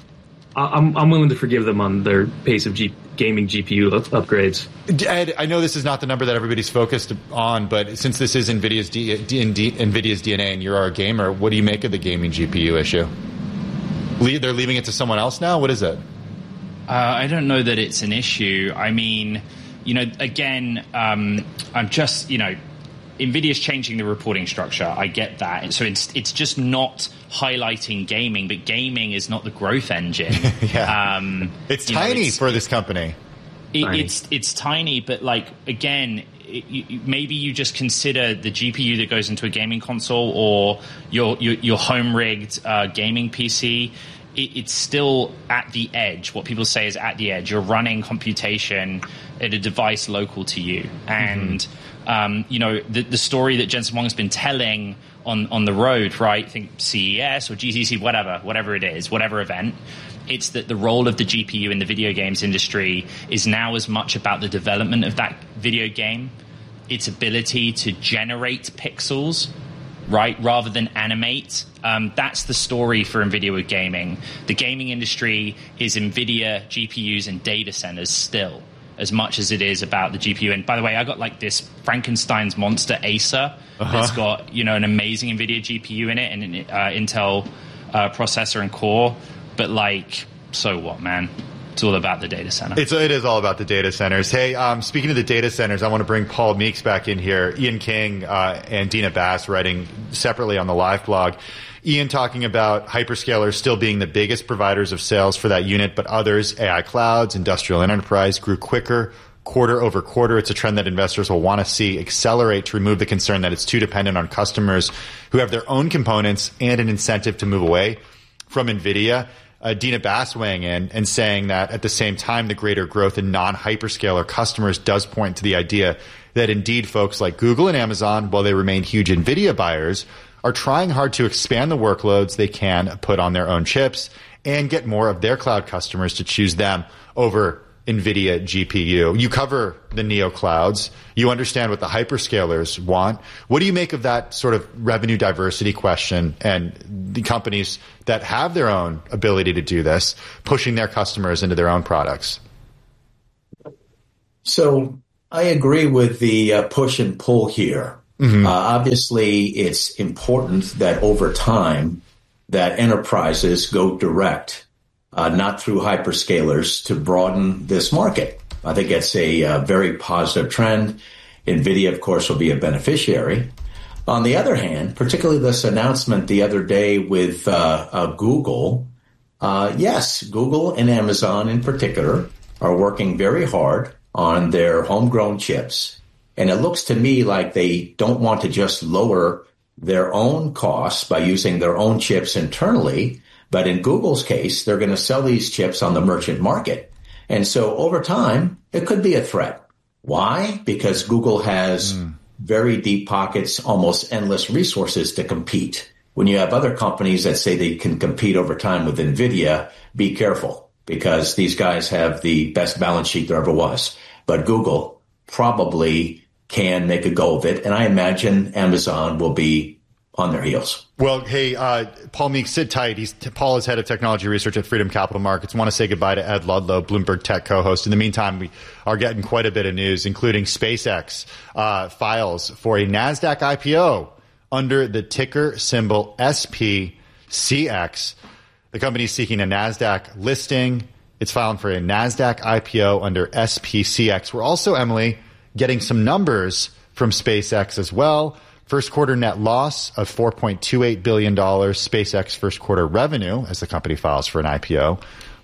I'm willing to forgive them on their pace of gaming GPU upgrades. Ed, I know this is not the number that everybody's focused on, but since this is NVIDIA's DNA and you're a gamer, what do you make of the gaming GPU issue? They're leaving it to someone else now? What is it? I don't know that it's an issue. I mean, again, I'm just, NVIDIA's changing the reporting structure. I get that. So it's just not highlighting gaming, but gaming is not the growth engine. Yeah. It's tiny for this company. It's tiny, but again, maybe you just consider the GPU that goes into a gaming console or your home rigged gaming PC. It's still at the edge. What people say is at the edge. You're running computation at a device local to you. And, the story that Jensen Huang has been telling on the road, right? I think CES or GTC, whatever it is, whatever event. It's that the role of the GPU in the video games industry is now as much about the development of that video game, its ability to generate pixels, right, rather than animate. That's the story for NVIDIA with gaming. The gaming industry is NVIDIA, GPUs, and data centers still, as much as it is about the GPU. And by the way, I got this Frankenstein's monster Acer that's got, an amazing NVIDIA GPU in it and an Intel processor and core. But so what, man? It's all about the data center. It is all about the data centers. Hey, speaking of the data centers, I want to bring Paul Meeks back in here. Ian King and Dina Bass writing separately on the live blog. Ian talking about hyperscalers still being the biggest providers of sales for that unit, but others, AI clouds, industrial and enterprise, grew quicker quarter over quarter. It's a trend that investors will want to see accelerate to remove the concern that it's too dependent on customers who have their own components and an incentive to move away from NVIDIA. Dina Bass weighing in and saying that at the same time, the greater growth in non-hyperscaler customers does point to the idea that indeed folks like Google and Amazon, while they remain huge NVIDIA buyers, are trying hard to expand the workloads they can put on their own chips and get more of their cloud customers to choose them over NVIDIA GPU. You cover the neo clouds. You understand what the hyperscalers want. What do you make of that sort of revenue diversity question and the companies that have their own ability to do this, pushing their customers into their own products? So I agree with the push and pull here. Mm-hmm. Obviously, it's important that over time that enterprises go direct, not through hyperscalers, to broaden this market. I think it's a very positive trend. NVIDIA, of course, will be a beneficiary. On the other hand, particularly this announcement the other day with Google, yes, Google and Amazon in particular are working very hard on their homegrown chips. And it looks to me like they don't want to just lower their own costs by using their own chips internally. But in Google's case, they're going to sell these chips on the merchant market. And so over time, it could be a threat. Why? Because Google has very deep pockets, almost endless resources to compete. When you have other companies that say they can compete over time with NVIDIA, be careful, because these guys have the best balance sheet there ever was. But Google probably can make a go of it. And I imagine Amazon will be on their heels. Well, hey, Paul Meeks, sit tight. Paul is head of technology research at Freedom Capital Markets. Want to say goodbye to Ed Ludlow, Bloomberg Tech co-host. In the meantime, we are getting quite a bit of news, including SpaceX files for a NASDAQ IPO under the ticker symbol SPCX. The company is seeking a NASDAQ listing. It's filing for a NASDAQ IPO under SPCX. We're also, Emily, getting some numbers from SpaceX as well. First quarter net loss of $4.28 billion. SpaceX first quarter revenue, as the company files for an IPO,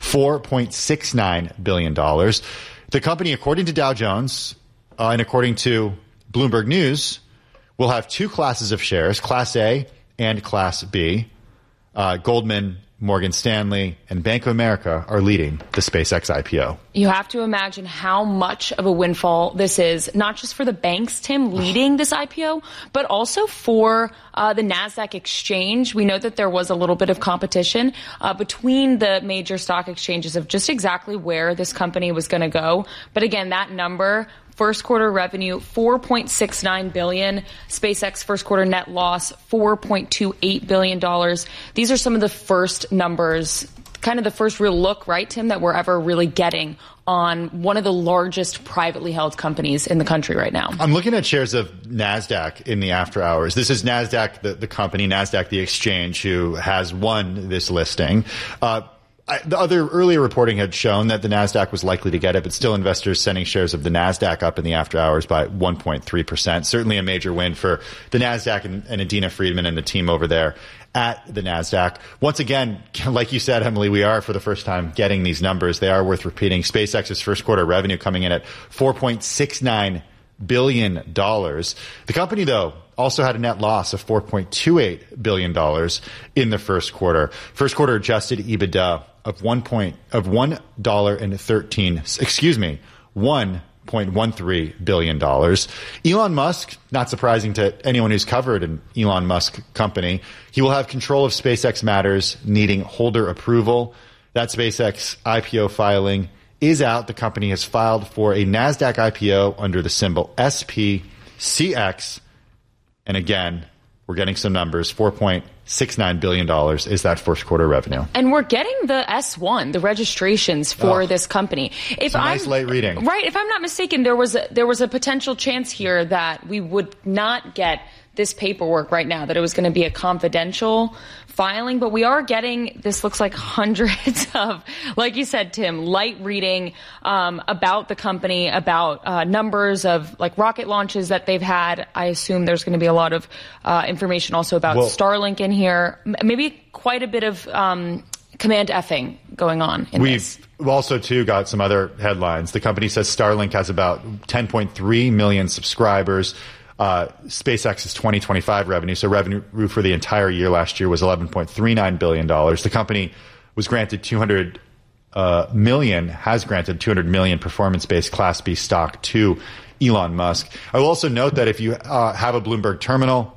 $4.69 billion. The company, according to Dow Jones and according to Bloomberg News, will have two classes of shares, Class A and Class B. Goldman, Morgan Stanley, and Bank of America are leading the SpaceX IPO. You have to imagine how much of a windfall this is, not just for the banks, Tim, leading this IPO, but also for the NASDAQ exchange. We know that there was a little bit of competition between the major stock exchanges of just exactly where this company was going to go. But again, that number, first quarter revenue, $4.69 billion. SpaceX first quarter net loss, $4.28 billion. These are some of the first numbers, kind of the first real look, right, Tim, that we're ever really getting on one of the largest privately held companies in the country right now. I'm looking at shares of NASDAQ in the after hours. This is NASDAQ, the company, NASDAQ, the exchange, who has won this listing. The other earlier reporting had shown that the NASDAQ was likely to get it, but still investors sending shares of the NASDAQ up in the after hours by 1.3%. Certainly a major win for the NASDAQ and Adena Friedman and the team over there at the NASDAQ. Once again, like you said, Emily, we are for the first time getting these numbers. They are worth repeating. SpaceX's first quarter revenue coming in at $4.69 billion. The company, though, also had a net loss of $4.28 billion in the first quarter. First quarter adjusted EBITDA of $1.13 billion. Elon Musk, not surprising to anyone who's covered an Elon Musk company, he will have control of SpaceX matters needing holder approval. That SpaceX IPO filing is out. The company has filed for a NASDAQ IPO under the symbol SPCX. And again, we're getting some numbers. $4.69 billion is that first quarter revenue. And we're getting the S1, the registrations for this company. If nice light reading. Right. If I'm not mistaken, there was a potential chance here that we would not get this paperwork right now, that it was going to be a confidential filing, but we are getting, this looks like hundreds of, like you said, Tim, light reading about the company, about numbers of like rocket launches that they've had. I assume there's going to be a lot of information also about Starlink in here, maybe quite a bit of command effing going on in this. We've also, too, got some other headlines. The company says Starlink has about 10.3 million subscribers. SpaceX's 2025 revenue, so revenue for the entire year last year was $11.39 billion. The company was granted has granted 200 million performance-based Class B stock to Elon Musk. I will also note that if you have a Bloomberg terminal,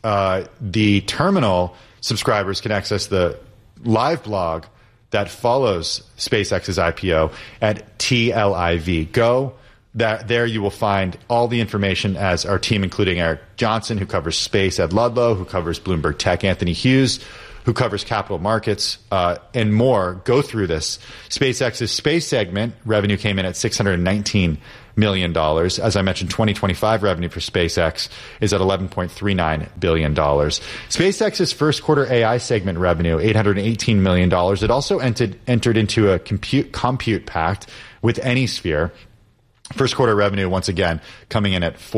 the terminal subscribers can access the live blog that follows SpaceX's IPO at TLIV. Go. There you will find all the information as our team, including Eric Johnson, who covers space, Ed Ludlow, who covers Bloomberg Tech, Anthony Hughes, who covers capital markets, and more, go through this. SpaceX's space segment revenue came in at $619 million. As I mentioned, 2025 revenue for SpaceX is at $11.39 billion. SpaceX's first quarter AI segment revenue, $818 million. It also entered into a compute pact with AnySphere. First quarter revenue, once again, coming in at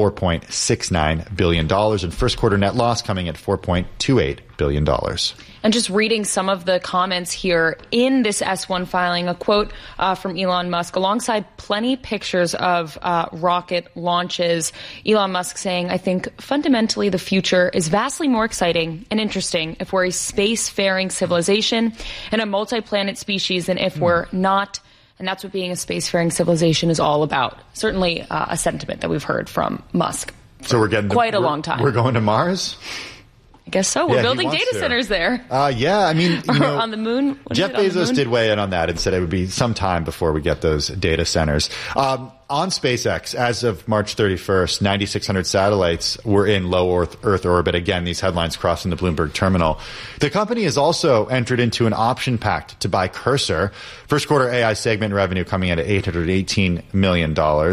$4.69 billion, and first quarter net loss coming at $4.28 billion. And just reading some of the comments here in this S1 filing, a quote from Elon Musk, alongside plenty pictures of rocket launches. Elon Musk saying, I think fundamentally the future is vastly more exciting and interesting if we're a spacefaring civilization and a multi-planet species than if we're not. And that's what being a spacefaring civilization is all about. Certainly a sentiment that we've heard from Musk so we're getting quite a long time. We're going to Mars? I guess so. We're building data centers there. Yeah, I mean, on the moon. Jeff Bezos did weigh in on that and said it would be some time before we get those data centers. On SpaceX, as of March 31st, 9,600 satellites were in low Earth orbit. Again, these headlines crossing the Bloomberg terminal. The company has also entered into an option pact to buy Cursor. First quarter AI segment revenue coming in at $818 million.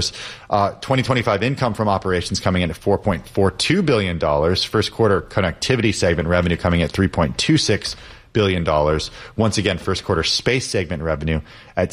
2025 income from operations coming in at $4.42 billion. First quarter connectivity segment revenue coming at $3.26 billion. Once again, first quarter space segment revenue at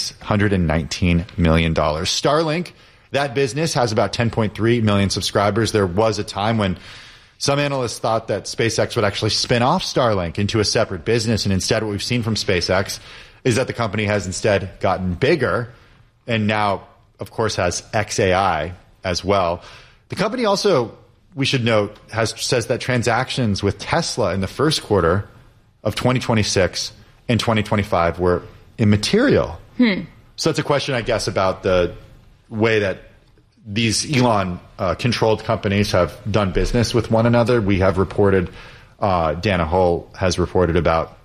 $619 million. Starlink, that business has about 10.3 million subscribers. There was a time when some analysts thought that SpaceX would actually spin off Starlink into a separate business. And instead, what we've seen from SpaceX is that the company has instead gotten bigger and now, of course, has xAI as well. The company also, we should note, says that transactions with Tesla in the first quarter of 2026 and 2025 were immaterial. So that's a question, I guess, about the way that these Elon-controlled companies have done business with one another. We have reported, Dana Hull has reported about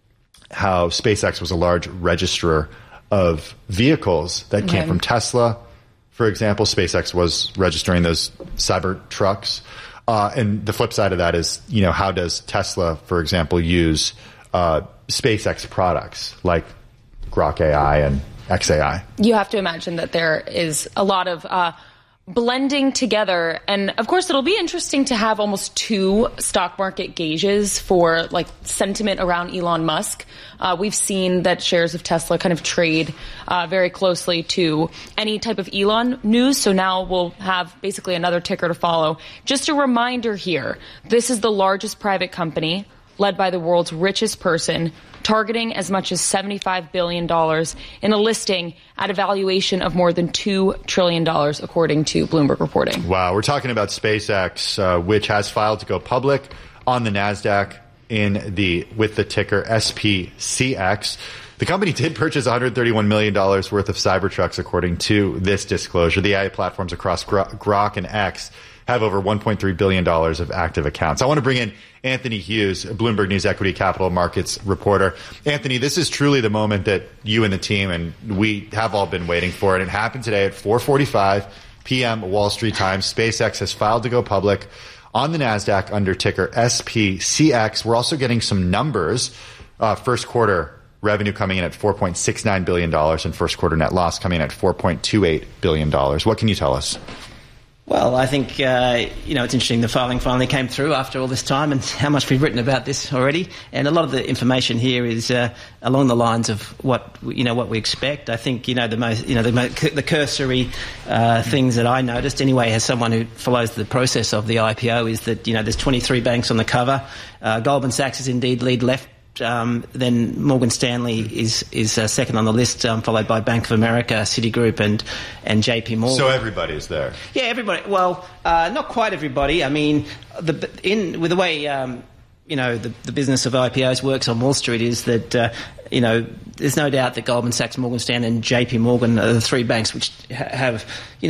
how SpaceX was a large registrar of vehicles that came from Tesla. For example, SpaceX was registering those Cybertrucks. And the flip side of that is, how does Tesla, for example, use SpaceX products like Grok AI and xAI? You have to imagine that there is a lot of blending together. And of course, it'll be interesting to have almost two stock market gauges for sentiment around Elon Musk. We've seen that shares of Tesla kind of trade very closely to any type of Elon news. So now we'll have basically another ticker to follow. Just a reminder here, this is the largest private company led by the world's richest person, targeting as much as $75 billion in a listing at a valuation of more than $2 trillion, according to Bloomberg reporting. Wow. We're talking about SpaceX, which has filed to go public on the NASDAQ with the ticker SPCX. The company did purchase $131 million worth of Cybertrucks, according to this disclosure. The AI platforms across Grok and X have over $1.3 billion of active accounts. I want to bring in Anthony Hughes, Bloomberg News Equity Capital Markets reporter. Anthony, this is truly the moment that you and the team and we have all been waiting for. And it happened today at 4:45 p.m. Wall Street time. SpaceX has filed to go public on the NASDAQ under ticker SPCX. We're also getting some numbers. First quarter revenue coming in at $4.69 billion and first quarter net loss coming in at $4.28 billion. What can you tell us? Well, I think, it's interesting the filing finally came through after all this time and how much we've written about this already. And a lot of the information here is along the lines of what we expect. I think, the cursory things that I noticed anyway as someone who follows the process of the IPO is that, there's 23 banks on the cover. Goldman Sachs is indeed lead left then Morgan Stanley is second on the list, followed by Bank of America, Citigroup, and JP Morgan. So everybody's there. Yeah, everybody. Well, not quite everybody. I mean, with the way the business of IPOs works on Wall Street is that there's no doubt that Goldman Sachs, Morgan Stanley, and JP Morgan are the three banks which have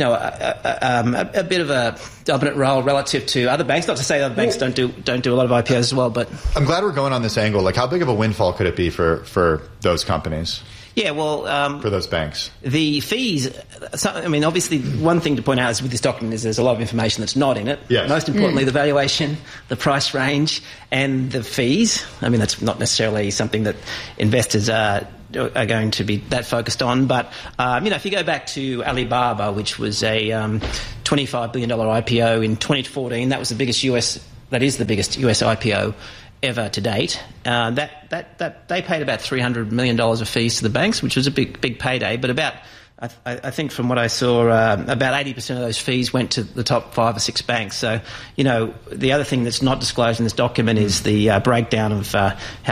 a bit of a dominant role relative to other banks. Not to say other banks don't do a lot of IPOs as well, but I'm glad we're going on this angle. Like, how big of a windfall could it be for those companies? Yeah, well... for those banks. The fees... obviously, one thing to point out is with this document is there's a lot of information that's not in it. Yes. Most importantly, the valuation, the price range, and the fees. that's not necessarily something that investors are going to be that focused on. But, if you go back to Alibaba, which was a $25 billion IPO in 2014, that was the biggest US IPO ever to date. That they paid about $300 million of fees to the banks, which was a big payday. But I think from what I saw, about 80% of those fees went to the top 5 or 6 banks. So, the other thing that's not disclosed in this document is the breakdown of how